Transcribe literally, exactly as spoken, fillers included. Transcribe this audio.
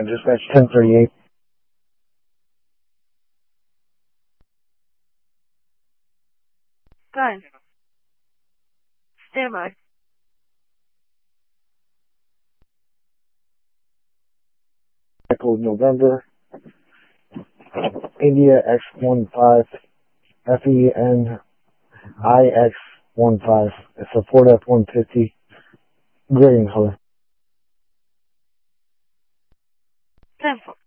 Command, dispatch ten thirty-eight. Gun. Stand by. Echo November. India X one five. F E N I X one five. It's a Ford F one fifty. Gray in color. ten four.